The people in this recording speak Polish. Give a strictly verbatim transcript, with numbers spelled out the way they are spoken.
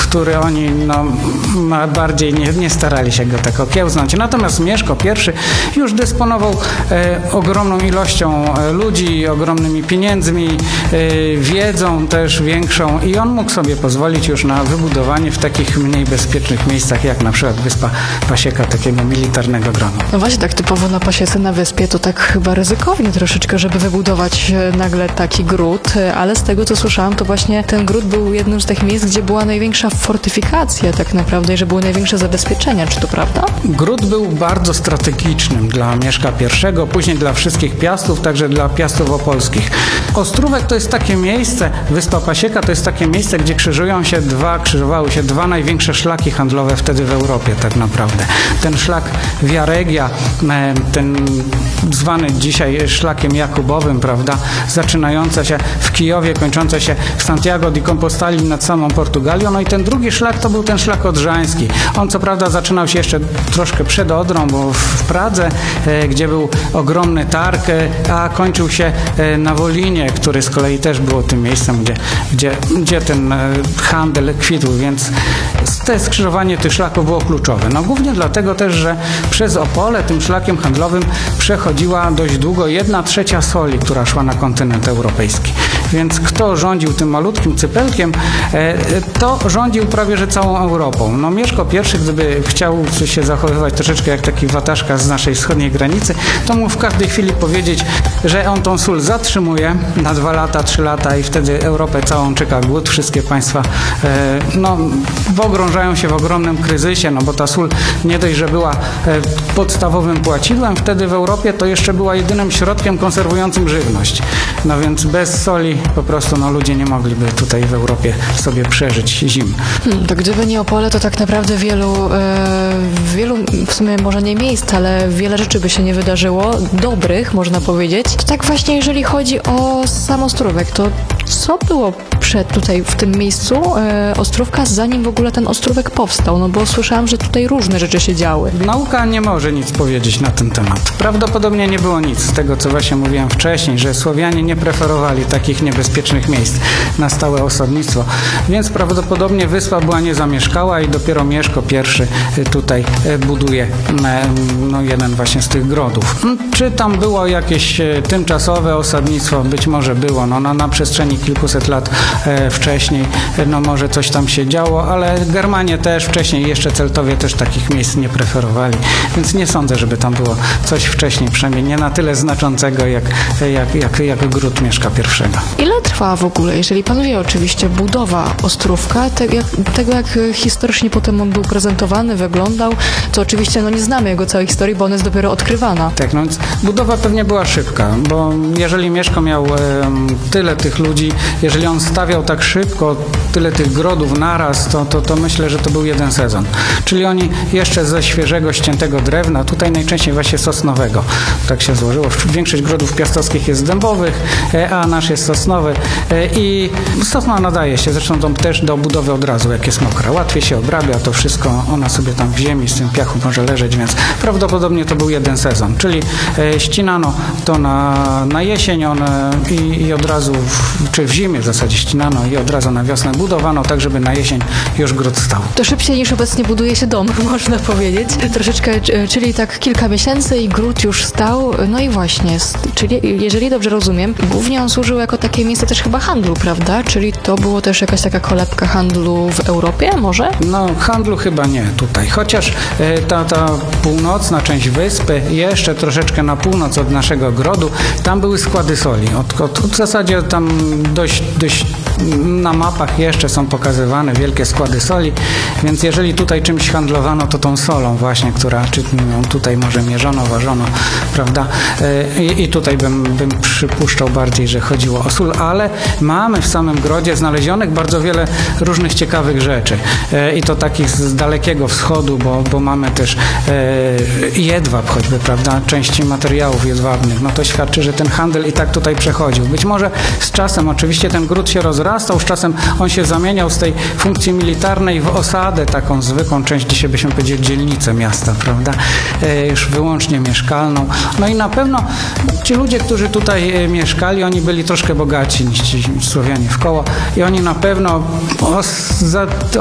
który oni no, bardziej nie, nie starali się go tak okiełznać. Natomiast Mieszko I już dysponował e, ogromną ilością e, ludzi, ogromnymi pieniędzmi, e, wiedzą też większą i on mógł sobie pozwolić już na wybudowanie w takich mniej bezpiecznych miejscach, jak na przykład Wyspa Pasieka, takiego militarnego gronu. No właśnie, tak typowo na Pasiece, na wyspie, to tak chyba ryzykownie troszeczkę, żeby wybudować nagle taki gród, ale z tego, co słyszałam, to właśnie ten gród był jednym z tych miejsc, gdzie była największa fortyfikacja tak naprawdę i że były największe zabezpieczenia. Czy to prawda? Gród był bardzo strategicznym dla Mieszka I, później dla wszystkich piastów, także dla piastów opolskich. Ostrówek to jest takie miejsce, Wyspa Pasieka to jest takie miejsce, gdzie krzyżują się dwa, krzyżowały się dwa największe szlaki handlowe wtedy w Europie tak naprawdę. Ten szlak Via Regia, ten zwany dzisiaj szlakiem jakubowym, prawda, zaczynające się w Kijowie, kończące się w Santiago de Compostela nad samą Portugalią, no i ten drugi szlak to był ten szlak odrzański. On co prawda zaczynał się jeszcze troszkę przed Odrą, bo w Pradze, e, gdzie był ogromny targ, e, a kończył się e, na Wolinie, który z kolei też było tym miejscem, gdzie, gdzie, gdzie ten e, handel kwitł, więc to skrzyżowanie tych szlaków było kluczowe. No głównie dlatego też, że przez Opole tym szlakiem handlowym przechodziła dość długo jedna trzecia soli, która szła na kontynent europejski. Więc kto rządził tym malutkim cypelkiem, to rządził prawie że całą Europą. No Mieszko I, gdyby chciał się zachowywać troszeczkę jak taki wataszka z naszej wschodniej granicy, to mógł w każdej chwili powiedzieć, że on tą sól zatrzymuje na dwa lata, trzy lata i wtedy Europę całą czeka głód. Wszystkie państwa no, pogrążają się w ogromnym kryzysie, no bo ta sól nie dość, że była podstawowym płacidłem wtedy w Europie, to jeszcze była jedynym środkiem konserwującym żywność. No więc bez soli po prostu no, ludzie nie mogliby tutaj w Europie sobie przeżyć zim. Hmm, to gdyby nie Opole, to tak naprawdę wielu, e, wielu, w sumie może nie miejsc, ale wiele rzeczy by się nie wydarzyło, dobrych można powiedzieć. To tak właśnie jeżeli chodzi o sam Ostrówek, to co było przed tutaj w tym miejscu e, Ostrówka, zanim w ogóle ten Ostrówek powstał? No bo słyszałam, że tutaj różne rzeczy się działy. Nauka nie może nic powiedzieć na ten temat. Prawdopodobnie nie było nic z tego, co właśnie mówiłem wcześniej, że Słowianie nie preferowali takich niebezpiecznych miejsc na stałe osadnictwo, więc prawdopodobnie wyspa była niezamieszkała i dopiero Mieszko I tutaj buduje no, jeden właśnie z tych grodów. Czy tam było jakieś tymczasowe osadnictwo? Być może było. No, no, na przestrzeni kilkuset lat e, wcześniej no, może coś tam się działo, ale Germanie też wcześniej, jeszcze Celtowie też takich miejsc nie preferowali, więc nie sądzę, żeby tam było coś wcześniej, przynajmniej nie na tyle znaczącego jak, jak, jak, jak gród Mieszka I. Ile trwała w ogóle, jeżeli pan wie oczywiście, budowa Ostrówka, te, jak, tego jak historycznie potem on był prezentowany, wyglądał, to oczywiście no, nie znamy jego całej historii, bo ona jest dopiero odkrywana. Tak, no więc budowa pewnie była szybka, bo jeżeli Mieszko miał e, tyle tych ludzi, jeżeli on stawiał tak szybko tyle tych grodów naraz, to, to, to myślę, że to był jeden sezon. Czyli oni jeszcze ze świeżego, ściętego drewna, tutaj najczęściej właśnie sosnowego, tak się złożyło. Większość grodów piastowskich jest dębowych, a nasz jest sosnowy i sosna nadaje się zresztą to też do budowy od razu, jak jest mokra. Łatwiej się obrabia to wszystko, ona sobie tam w ziemi z tym piachu może leżeć, więc prawdopodobnie to był jeden sezon, czyli ścinano to na, na jesień on, i, i od razu, w, czy w zimie w zasadzie ścinano i od razu na wiosnę budowano, tak żeby na jesień już gród stał. To szybciej niż obecnie buduje się dom, można powiedzieć. Troszeczkę, czyli tak kilka miesięcy i gród już stał. No i właśnie, czyli jeżeli dobrze rozumiem, głównie on służył jako takie miejsce też chyba handlu, prawda? Czyli to było też jakaś taka kolebka handlu w Europie może? No handlu chyba nie tutaj, chociaż ta, ta północna część wyspy, jeszcze troszeczkę na północ od naszego grodu, tam były składy soli. Od, od, od w zasadzie tam dość, dość na mapach jeszcze są pokazywane wielkie składy soli, więc jeżeli tutaj czymś handlowano, to tą solą właśnie, która czy tutaj może mierzono, ważono, prawda? I, i tutaj bym, bym przypuszczał bardziej, że chodziło o sól, ale mamy w samym grodzie znalezionych bardzo wiele różnych ciekawych rzeczy i to takich z dalekiego wschodu, bo, bo mamy też jedwab choćby, prawda? Części materiałów jedwabnych, no to świadczy, że ten handel i tak tutaj przechodził. Być może z czasem oczywiście ten gród się rozrastał, z czasem on się zamieniał z tej funkcji militarnej w osadę, taką zwykłą część, dzisiaj byśmy powiedzieli dzielnicę miasta, prawda? Już wyłącznie mieszkalną. No i na pewno ci ludzie, którzy tutaj mieszkali, oni byli troszkę bogaci niż ci Słowianie wkoło i oni na pewno o, za,